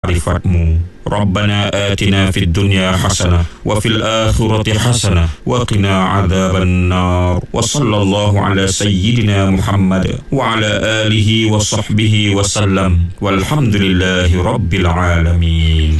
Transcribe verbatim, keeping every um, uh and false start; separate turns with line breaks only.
معرفتmu. ربنا آتنا في الدنيا حسنة وفي الآخرة حسنة وقنا عذاب النار. وصلى الله على سيدنا محمد وعلى آله وصحبه وسلم والحمد لله رب العالمين.